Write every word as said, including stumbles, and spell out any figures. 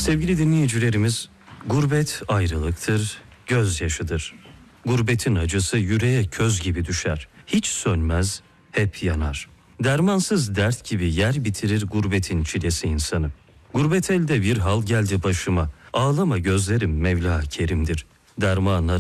Sevgili dinleyicilerimiz, gurbet ayrılıktır, gözyaşıdır. Gurbetin acısı yüreğe köz gibi düşer. Hiç sönmez, hep yanar. Dermansız dert gibi yer bitirir gurbetin çilesi insanı. Gurbet elde bir hal geldi başıma. Ağlama gözlerim Mevla Kerim'dir. Derman